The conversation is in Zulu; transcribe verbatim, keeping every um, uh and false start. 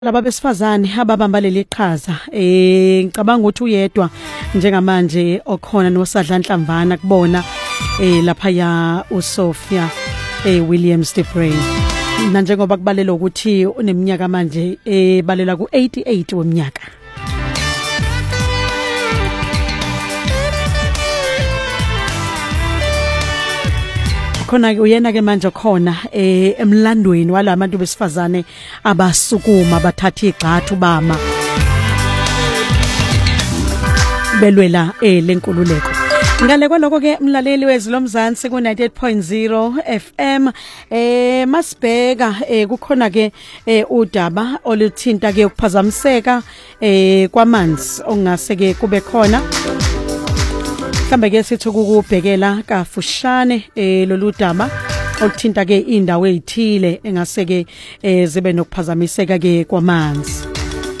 Laba besifazane ababamba leli qhaza eh ngicabanga ukuthi uyedwa njengamanje okhona nosadla Nhlamvana kubona eh lapha ya uSophia eh Williams Debrey na njengoba kubalela ukuthi uneminyaka manje ebalela ku eighty-eight weminyaka. Khona ke uyena ke manje khona eh emlandweni walabantu besifazane abasukuma bathatha igxathu bama belwela eh lenkululeko. Ngale kwaloko ke mlaleli wezilomzansi ku ninety-eight point zero F M eh masibheka eh kukhona ke eh udaba oluthinta ke ukuphazamiseka eh kwamanzi ongase ke kube khona. Kambe ke sithi ukubhekela kafushane eh lolu daba oluthinta ke indawo ezithile engase ke zibe nokuphazamiseka ke kwamanzi.